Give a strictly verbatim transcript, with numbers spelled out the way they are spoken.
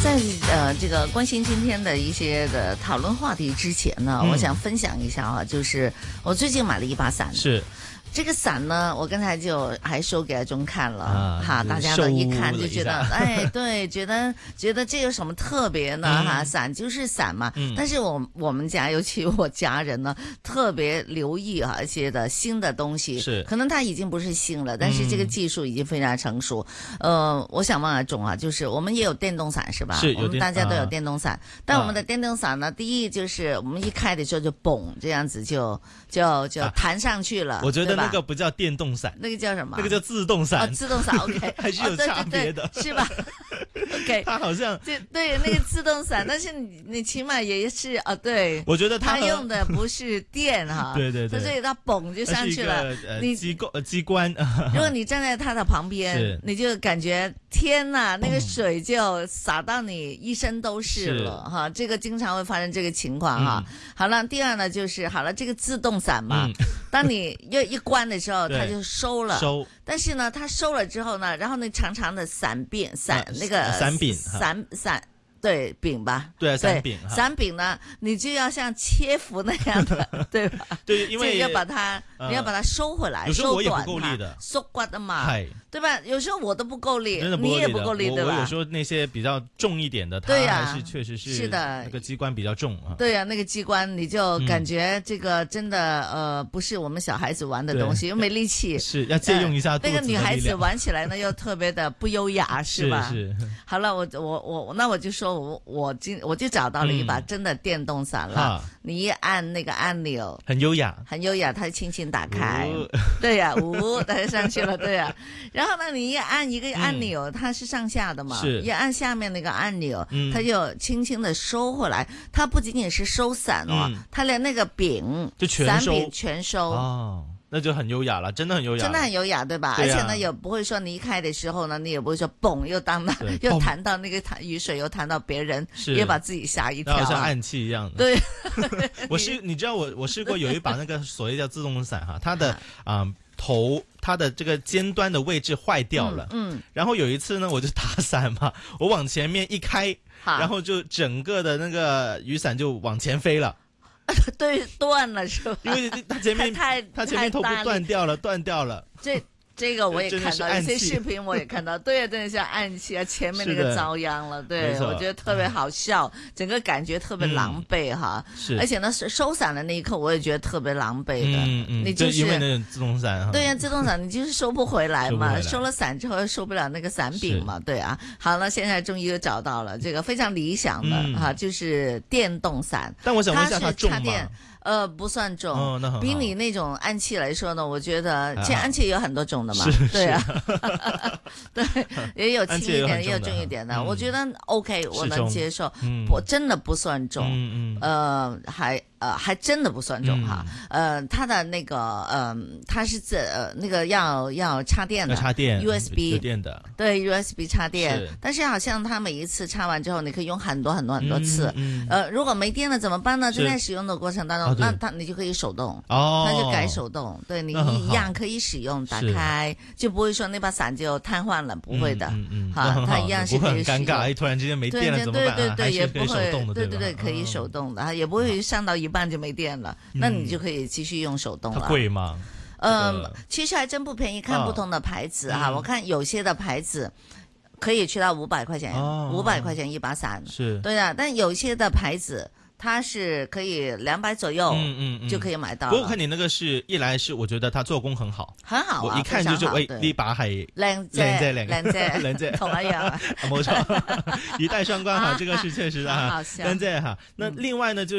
在呃这个关心今天的一些的讨论话题之前呢，嗯、我想分享一下啊，就是我最近买了一把伞。 是。 这个伞呢，我刚才就还收给阿忠看了，啊、哈，大家都一看就觉得，哎，对，觉得觉得这有什么特别呢？嗯、哈，伞就是伞嘛。嗯、但是我我们家，尤其我家人呢，特别留意啊一些的新的东西， 是， 可能它已经不是新了，但是这个技术已经非常成熟。嗯、呃，我想问阿忠啊，就是我们也有电动伞是吧？ 是， 我们大家都有电动伞，啊、但我们的电动伞呢，第一就是我们一开的时候就嘣，这样子就就就弹上去了， 啊、我觉得那那个不叫电动伞， 那个叫什么？ 那个叫自动伞。 哦，自动伞 ，OK， 还是有差别的， 哦、对对对是吧 ？OK， 它好像对对，那个自动伞，但是你你起码也是啊、哦，对， 我觉得它用的不是电哈， 对对对， 所以它嘣就上去了。 呃、你机构、呃、机关， 如果你站在它的旁边，你就感觉天哪，那个水就洒到你一身都是了是哈。这个经常会发生这个情况哈。嗯、好了，第二呢就是好了，这个自动伞嘛，嗯、当你一一关的时候，它就收了。 收， 但是呢，它收了之后呢，然后那长长的伞柄伞、啊、那个伞柄伞伞。对柄吧， 对啊，伞柄， 伞柄呢，你就要像切符那样的，对吧？ 对，因为你要把它，呃、你要把它收回来， 有时候我也不够力的， 缩骨的嘛，对吧？有时候我都不够力， 真的不够力的， 你也不够力，对吧？ 我有时候那些比较重一点的，它还是确实是是的， 那个机关比较重啊。 对呀、啊，那个机关你就感觉这个真的、嗯、呃不是我们小孩子玩的东西，又没力气， 是要借用一下、呃。 那个女孩子玩起来呢又特别的不优雅，是吧？ 是是。 好了，我我我那我就说我我今我就找到了一把真的电动伞了，嗯、你一按那个按钮， 很优雅， 很优雅，它轻轻打开，哦、对呀、啊，呜，它就上去了，对呀、啊。然后呢，你一按一个按钮，嗯、它是上下的嘛， 是一按下面那个按钮，嗯、它就轻轻的收回来。它不仅仅是收伞哦，嗯、它连那个柄就全收， 伞柄全收哦。那就很优雅了，真的很优雅， 真的很优雅，对吧？ 对啊、 而且呢，也不会说你一开的时候呢，你也不会说嘣又当到又弹到那个雨水，又弹到别人，也把自己吓一跳、啊， 好像暗器一样的。 对， 我试，你知道我我试过有一把那个所谓叫自动伞哈，它的啊、呃、头，它的这个尖端的位置坏掉了，嗯，嗯然后有一次呢，我就打伞嘛，我往前面一开，然后就整个的那个雨伞就往前飞了。 对，断了是吧？ 因为它前面太它前面头部断掉了，断掉了。 这这个我也看到，有些视频我也看到，对啊，真的是暗器啊，前面那个遭殃了，对，我觉得特别好笑，整个感觉特别狼狈哈。 嗯、是， 而且呢，收伞的那一刻，我也觉得特别狼狈的。 嗯嗯， 你就是因为那种自动伞， 对呀、啊，自动伞你就是收不回来嘛，收, 收了伞之后又收不了那个伞柄嘛，对啊。好了，现在终于又找到了这个非常理想的、嗯、哈，就是电动伞。 但我想问一下，它重吗？ 呃，不算重， 哦、那很好比你那种暗器来说呢，我觉得，其实暗器有很多种的嘛，对啊，对，也有轻一点，也有, 也有重一点的，嗯、我觉得 OK， 我能接受，我、嗯、真的不算重， 嗯嗯、 呃，还。呃，还真的不算重哈，嗯、呃，它的那个，呃，它是这呃那个要要插电的， 插电 U S B 有电的， 对 U S B 插电，但是好像它每一次插完之后，你可以用很多很多很多次，嗯嗯、呃，如果没电了怎么办呢？正在使用的过程当中，哦、那它你就可以手动， 哦， 那就改手动，对你一样可以使用，打开就不会说那把伞就瘫痪了，不会的， 嗯嗯， 哈，它一样是可以使用。 不会很尴尬，哎，突然之间没电了怎么办？ 对对对，也不会， 对对对，可以手动的，也不会上到一半就没电了。那你就可以继续用手动了。 它贵吗？ 嗯，这個、其實還真不便宜，看不同的牌子哈、啊。嗯、我看有些的牌子可以去到五百塊錢，五百塊錢一把傘。 是， 對啊，但有些的牌子。它是可以兩百左右，嗯嗯嗯，就可以買到。 不過我看你那個是一來是我覺得它做工很好， 很好、啊， 我一看就喂呢把係靚姐， 靚靚姐， 靚姐， 同一樣， 冇錯，一代雙關哈，這個是確實啊， 好笑， 靚姐哈。那另外呢就。